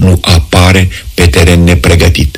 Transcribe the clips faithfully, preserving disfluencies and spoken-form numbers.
nu apare pe teren nepregătit.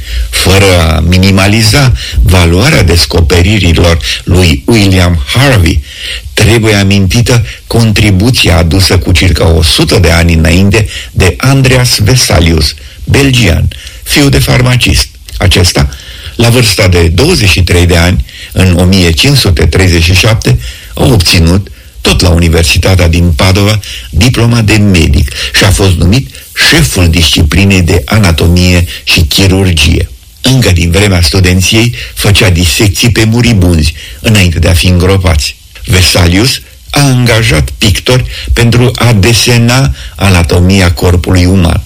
Fără a minimaliza valoarea descoperirilor lui William Harvey, trebuie amintită contribuția adusă cu circa o sută de ani înainte de Andreas Vesalius, belgian, fiu de farmacist. Acesta, la vârsta de douăzeci și trei de ani, în o mie cinci sute treizeci și șapte, a obținut, tot la Universitatea din Padova, diploma de medic și a fost numit șeful disciplinei de anatomie și chirurgie. Încă din vremea studenției făcea disecții pe muribunzi, înainte de a fi îngropați. Vesalius a angajat pictori pentru a desena anatomia corpului uman.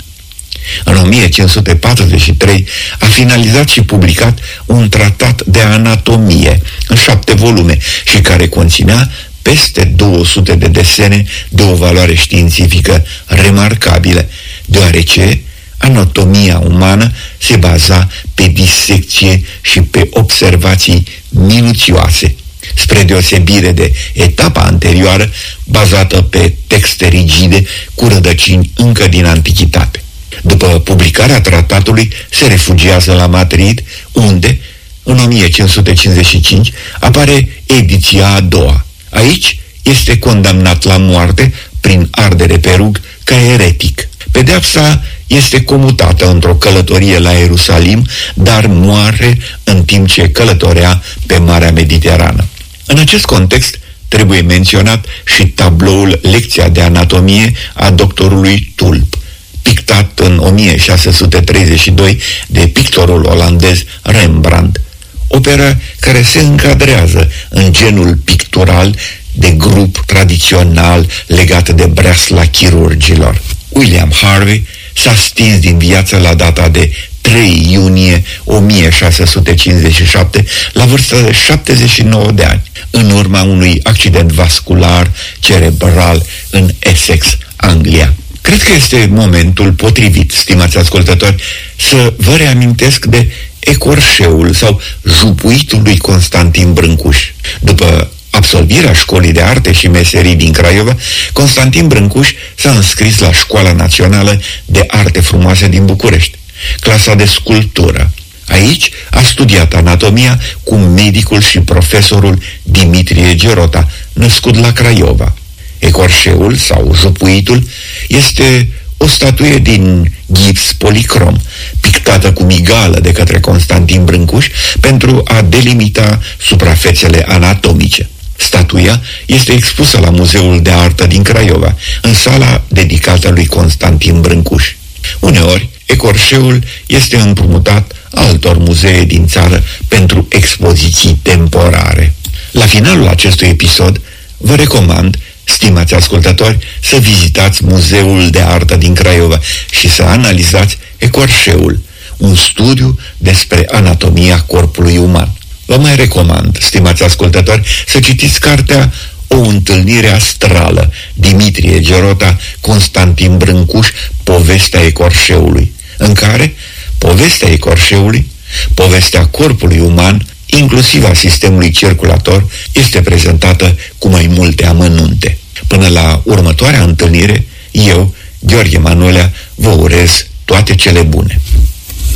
În o mie cinci sute patruzeci și trei a finalizat și publicat un tratat de anatomie în șapte volume și care conținea peste două sute de desene de o valoare științifică remarcabilă, deoarece anatomia umană se baza pe disecție și pe observații minuțioase, spre deosebire de etapa anterioară, bazată pe texte rigide cu rădăcini încă din antichitate. După publicarea tratatului, se refugiază la Madrid, unde, în o mie cinci sute cincizeci și cinci, apare ediția a doua. Aici este condamnat la moarte prin ardere pe rug ca eretic. Pedeapsa este comutată într-o călătorie la Ierusalim, dar moare în timp ce călătorea pe Marea Mediterană. În acest context, trebuie menționat și tabloul Lecția de anatomie a doctorului Tulp, pictat în o mie șase sute treizeci și doi de pictorul olandez Rembrandt, operă care se încadrează în genul pictural de grup tradițional legat de breasla chirurgilor. William Harvey s-a stins din viață la data de trei iunie o mie șase sute cincizeci și șapte, la vârsta de șaptezeci și nouă de ani, în urma unui accident vascular cerebral în Essex, Anglia. Cred că este momentul potrivit, stimați ascultători, să vă reamintesc de ecorșeul sau jupuitul lui Constantin Brâncuș. După absolvirea Școlii de Arte și Meserii din Craiova, Constantin Brâncuș s-a înscris la Școala Națională de Arte Frumoase din București, clasa de sculptură. Aici a studiat anatomia cu medicul și profesorul Dimitrie Gerota, născut la Craiova. Ecorșeul sau jupuitul este o statuie din gips policrom, pictată cu migală de către Constantin Brâncuș pentru a delimita suprafețele anatomice. Statuia este expusă la Muzeul de Artă din Craiova, în sala dedicată lui Constantin Brâncuș. Uneori, ecorșeul este împrumutat altor muzee din țară pentru expoziții temporare. La finalul acestui episod, vă recomand, stimați ascultători, să vizitați Muzeul de Artă din Craiova și să analizați ecorșeul, un studiu despre anatomia corpului uman. Vă mai recomand, stimați ascultători, să citiți cartea O întâlnire astrală, Dimitrie Gerota, Constantin Brâncuș, Povestea ecorșeului, în care povestea ecorșeului, povestea corpului uman, inclusiv a sistemului circulator, este prezentată cu mai multe amănunte. Până la următoarea întâlnire, eu, Gheorghe Manolea, vă urez toate cele bune.